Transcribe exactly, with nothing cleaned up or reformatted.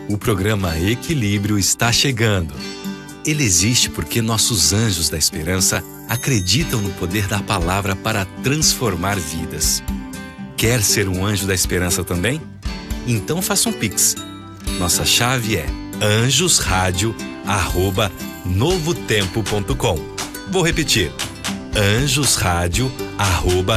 O programa Equilíbrio está chegando. Ele existe porque nossos anjos da esperança acreditam no poder da palavra para transformar vidas. Quer ser um anjo da esperança também? Então faça um Pix. Nossa chave é anjosradio arroba novotempo ponto com. Vou repetir: anjosradio arroba